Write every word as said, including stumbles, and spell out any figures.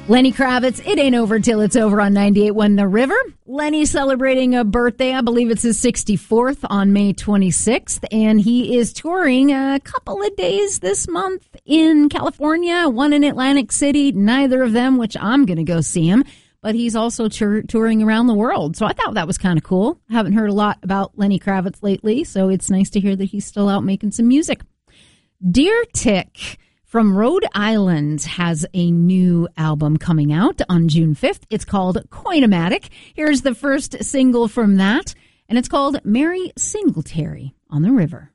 Lenny Kravitz, It Ain't Over Till It's Over on ninety-eight point one The River. Lenny celebrating a birthday. I believe it's his sixty-fourth on May twenty-sixth. And he is touring a couple of days this month in California, one in Atlantic City, neither of them, which I'm going to go see him. But he's also tour- touring around the world. So I thought that was kind of cool. I haven't heard a lot about Lenny Kravitz lately, so it's nice to hear that he's still out making some music. Deer Tick from Rhode Island has a new album coming out on June fifth. It's called Coinomatic. Here's the first single from that, and it's called Mary Singletary on the River.